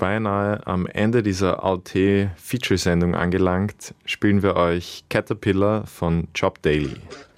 beinahe am Ende dieser AOT-Feature-Sendung angelangt. Spielen wir euch Caterpillar von Chop Daily.